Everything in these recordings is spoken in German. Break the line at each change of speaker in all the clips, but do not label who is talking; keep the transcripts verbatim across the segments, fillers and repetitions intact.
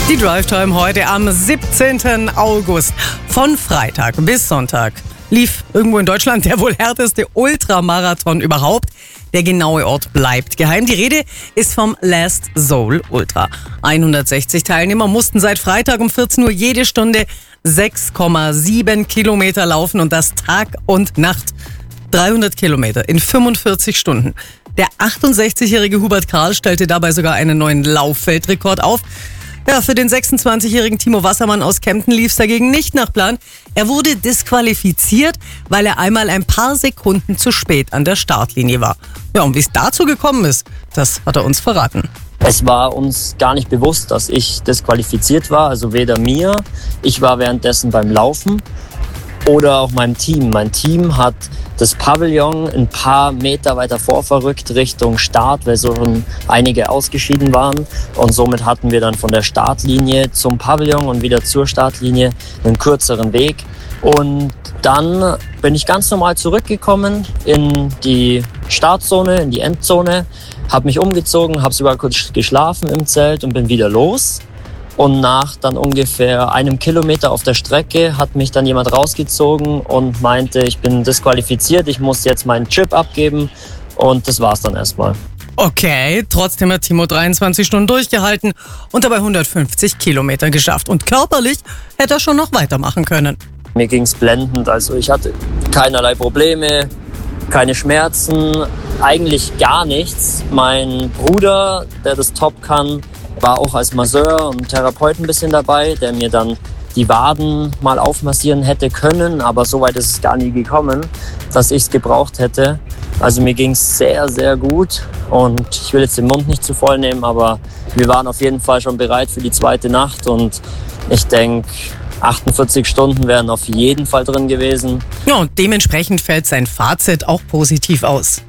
Die Drive Time heute am siebzehnten August. Von Freitag bis Sonntag lief irgendwo in Deutschland der wohl härteste Ultramarathon überhaupt. Der genaue Ort bleibt geheim. Die Rede ist vom Last Soul Ultra. hundertsechzig Teilnehmer mussten seit Freitag um vierzehn Uhr jede Stunde sechs Komma sieben Kilometer laufen und das Tag und Nacht. dreihundert Kilometer in fünfundvierzig Stunden. Der achtundsechzigjährige Hubert Karl stellte dabei sogar einen neuen Lauffeldrekord auf. Ja, für den sechsundzwanzigjährigen Timo Wassermann aus Kempten lief es dagegen nicht nach Plan. Er wurde disqualifiziert, weil er einmal ein paar Sekunden zu spät an der Startlinie war. Ja, und wie es dazu gekommen ist, das hat er uns verraten.
Es war uns gar nicht bewusst, dass ich disqualifiziert war, also weder mir, ich war währenddessen beim Laufen oder auch meinem Team. Mein Team hat das Pavillon ein paar Meter weiter vorverrückt Richtung Start, weil so einige ausgeschieden waren. Und somit hatten wir dann von der Startlinie zum Pavillon und wieder zur Startlinie einen kürzeren Weg. Und dann bin ich ganz normal zurückgekommen in die Startzone, in die Endzone, habe mich umgezogen, habe sogar kurz geschlafen im Zelt und bin wieder los. Und nach dann ungefähr einem Kilometer auf der Strecke hat mich dann jemand rausgezogen und meinte, ich bin disqualifiziert, ich muss jetzt meinen Chip abgeben. Und das war's dann erstmal.
Okay, trotzdem hat Timo dreiundzwanzig Stunden durchgehalten und dabei hundertfünfzig Kilometer geschafft. Und körperlich hätte er schon noch weitermachen können.
Mir ging's blendend, also ich hatte keinerlei Probleme, keine Schmerzen, eigentlich gar nichts. Mein Bruder, der das top kann, war auch als Masseur und Therapeut ein bisschen dabei, der mir dann die Waden mal aufmassieren hätte können, aber so weit ist es gar nie gekommen, dass ich es gebraucht hätte. Also mir ging es sehr, sehr gut und ich will jetzt den Mund nicht zu voll nehmen, aber wir waren auf jeden Fall schon bereit für die zweite Nacht und ich denke, achtundvierzig Stunden wären auf jeden Fall drin gewesen.
Ja, und dementsprechend fällt sein Fazit auch positiv aus.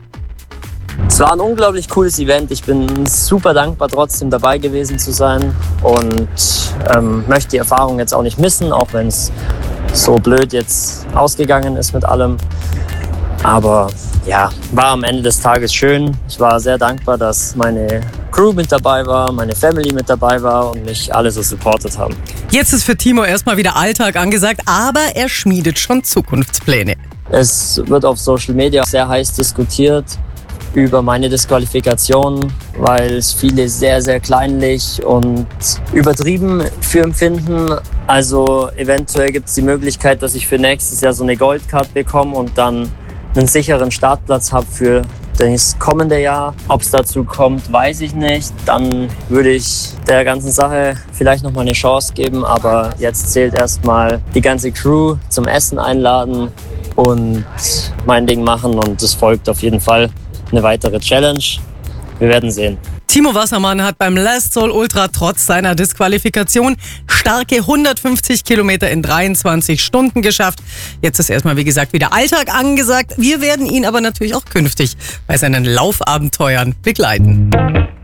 Es war ein unglaublich cooles Event. Ich bin super dankbar, trotzdem dabei gewesen zu sein und ähm, möchte die Erfahrung jetzt auch nicht missen, auch wenn es so blöd jetzt ausgegangen ist mit allem. Aber ja, war am Ende des Tages schön. Ich war sehr dankbar, dass meine Crew mit dabei war, meine Family mit dabei war und mich alle so supportet haben.
Jetzt ist für Timo erstmal wieder Alltag angesagt, aber er schmiedet schon Zukunftspläne.
Es wird auf Social Media sehr heiß diskutiert über meine Disqualifikation, weil es viele sehr, sehr kleinlich und übertrieben für empfinden. Also eventuell gibt es die Möglichkeit, dass ich für nächstes Jahr so eine Goldcard bekomme und dann einen sicheren Startplatz habe für das kommende Jahr. Ob es dazu kommt, weiß ich nicht. Dann würde ich der ganzen Sache vielleicht noch mal eine Chance geben. Aber jetzt zählt erstmal die ganze Crew zum Essen einladen und mein Ding machen. Und es folgt auf jeden Fall eine weitere Challenge. Wir werden sehen.
Timo Wassermann hat beim Last Soul Ultra trotz seiner Disqualifikation starke hundertfünfzig Kilometer in dreiundzwanzig Stunden geschafft. Jetzt ist erstmal, wie gesagt, wieder Alltag angesagt. Wir werden ihn aber natürlich auch künftig bei seinen Laufabenteuern begleiten.